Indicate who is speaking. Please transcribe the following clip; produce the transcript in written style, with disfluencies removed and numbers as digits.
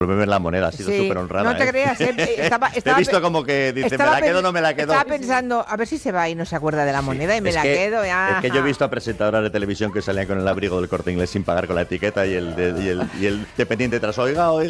Speaker 1: Devolverme la moneda, ha sido
Speaker 2: Sí,
Speaker 1: súper honrada.
Speaker 2: no te creas,
Speaker 1: Te he visto como que dice, ¿me la quedo o no me la quedo?
Speaker 2: Estaba pensando, a ver si se va y no se acuerda de la moneda y me
Speaker 1: Es
Speaker 2: la
Speaker 1: que-
Speaker 2: quedo.
Speaker 1: Es que yo he visto a presentadoras de televisión que salían con el abrigo del Corte Inglés sin pagar con la etiqueta y el dependiente tras, oiga,